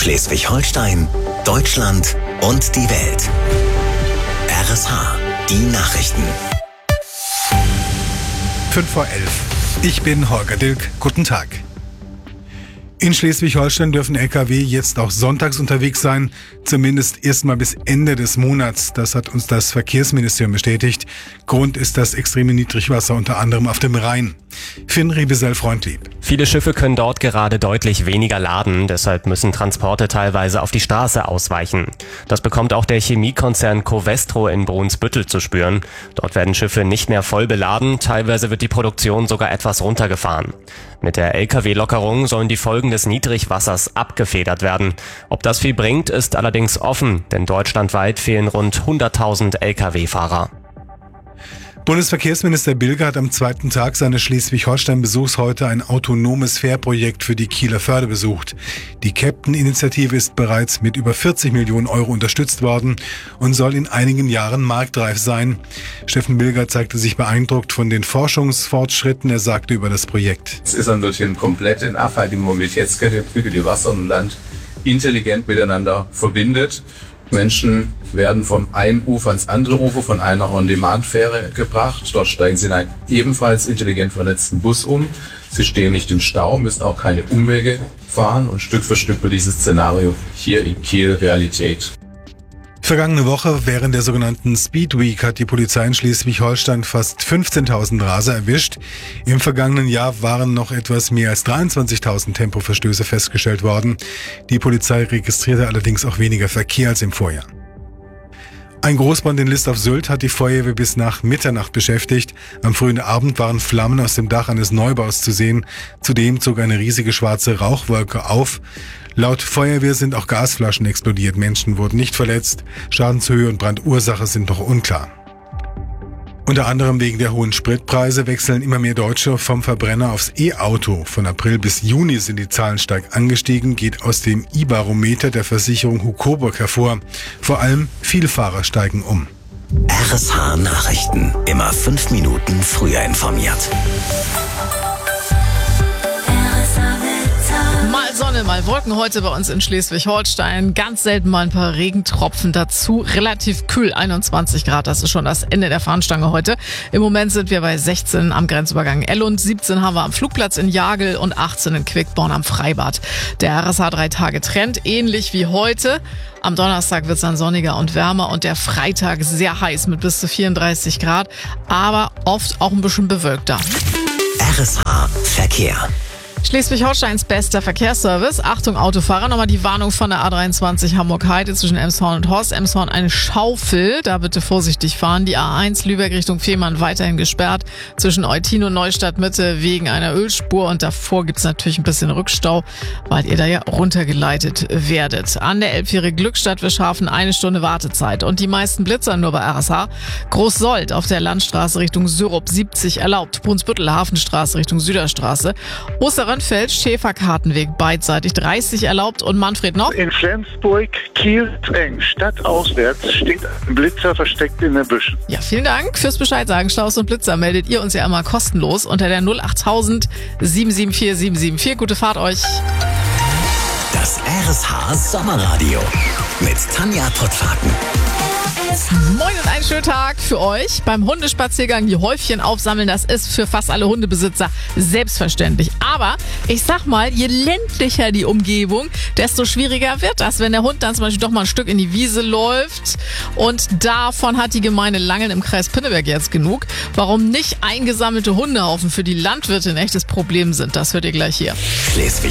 Schleswig-Holstein, Deutschland und die Welt. RSH, die Nachrichten. 5:11. Ich bin Holger Dilk. Guten Tag. In Schleswig-Holstein dürfen Lkw jetzt auch sonntags unterwegs sein, zumindest erstmal bis Ende des Monats. Das hat uns das Verkehrsministerium bestätigt. Grund ist das extreme Niedrigwasser, unter anderem auf dem Rhein. Finn Riebesell-Freundlieb. Viele Schiffe können dort gerade deutlich weniger laden, deshalb müssen Transporte teilweise auf die Straße ausweichen. Das bekommt auch der Chemiekonzern Covestro in Brunsbüttel zu spüren. Dort werden Schiffe nicht mehr voll beladen, teilweise wird die Produktion sogar etwas runtergefahren. Mit der Lkw-Lockerung sollen die Folgen des Niedrigwassers abgefedert werden. Ob das viel bringt, ist allerdings offen, denn deutschlandweit fehlen rund 100.000 Lkw-Fahrer. Bundesverkehrsminister Bilger hat am zweiten Tag seines Schleswig-Holstein-Besuchs heute ein autonomes Fährprojekt für die Kieler Förde besucht. Die Captain-Initiative ist bereits mit über 40 Millionen Euro unterstützt worden und soll in einigen Jahren marktreif sein. Steffen Bilger zeigte sich beeindruckt von den Forschungsfortschritten. Er sagte über das Projekt: Es ist natürlich eine komplette nachhaltige Mobilitätskette, die Wasser und Land intelligent miteinander verbindet. Menschen werden vom einen Ufer ans andere Ufer von einer On-Demand-Fähre gebracht. Dort steigen sie in einen ebenfalls intelligent vernetzten Bus um. Sie stehen nicht im Stau, müssen auch keine Umwege fahren und Stück für Stück wird dieses Szenario hier in Kiel Realität. Vergangene Woche während der sogenannten Speed Week hat die Polizei in Schleswig-Holstein fast 15.000 Raser erwischt. Im vergangenen Jahr waren noch etwas mehr als 23.000 Tempoverstöße festgestellt worden. Die Polizei registrierte allerdings auch weniger Verkehr als im Vorjahr. Ein Großbrand in List auf Sylt hat die Feuerwehr bis nach Mitternacht beschäftigt. Am frühen Abend waren Flammen aus dem Dach eines Neubaus zu sehen. Zudem zog eine riesige schwarze Rauchwolke auf. Laut Feuerwehr sind auch Gasflaschen explodiert. Menschen wurden nicht verletzt. Schadenshöhe und Brandursache sind noch unklar. Unter anderem wegen der hohen Spritpreise wechseln immer mehr Deutsche vom Verbrenner aufs E-Auto. Von April bis Juni sind die Zahlen stark angestiegen, geht aus dem E-Barometer der Versicherung Hucoburg hervor. Vor allem Vielfahrer steigen um. RSH Nachrichten. Immer 5 Minuten früher informiert. Mal Sonne, mal Wolken heute bei uns in Schleswig-Holstein. Ganz selten mal ein paar Regentropfen dazu. Relativ kühl, 21 Grad. Das ist schon das Ende der Fahnenstange heute. Im Moment sind wir bei 16 am Grenzübergang Ellund, 17 haben wir am Flugplatz in Jagel und 18 in Quickborn am Freibad. Der RSH 3-Tage-Trend, ähnlich wie heute. Am Donnerstag wird es dann sonniger und wärmer und der Freitag sehr heiß mit bis zu 34 Grad, aber oft auch ein bisschen bewölkter. RSH Verkehr. Schleswig-Holsteins bester Verkehrsservice. Achtung Autofahrer, nochmal die Warnung von der A23 Hamburg-Heide zwischen Elmshorn und Horst. Elmshorn eine Schaufel, da bitte vorsichtig fahren. Die A1 Lübeck Richtung Fehmarn weiterhin gesperrt. Zwischen Eutin und Neustadt Mitte wegen einer Ölspur und davor gibt's natürlich ein bisschen Rückstau, weil ihr da ja runtergeleitet werdet. An der Elbfähre Glückstadt wir schaffen 1 Stunde Wartezeit und die meisten Blitzer nur bei RSH. Großsold auf der Landstraße Richtung Syrup 70 erlaubt. Brunsbüttel Hafenstraße Richtung Süderstraße. Osterrönfeld, Schäferkartenweg beidseitig 30 erlaubt und Manfred noch. In Flensburg, Kiel, eng, stadtauswärts steht ein Blitzer versteckt in den Büschen. Ja, vielen Dank fürs Bescheid sagen. Staus und Blitzer meldet ihr uns ja immer kostenlos unter der 08000 774 774. Gute Fahrt euch. Das RSH Sommerradio mit Tanja Pottfaken. Moin und einen schönen Tag für euch. Beim Hundespaziergang die Häufchen aufsammeln, das ist für fast alle Hundebesitzer selbstverständlich. Aber ich sag mal, je ländlicher die Umgebung, desto schwieriger wird das, wenn der Hund dann zum Beispiel doch mal ein Stück in die Wiese läuft. Und davon hat die Gemeinde Langeln im Kreis Pinneberg jetzt genug. Warum nicht eingesammelte Hundehaufen für die Landwirte ein echtes Problem sind, das hört ihr gleich hier. Schleswig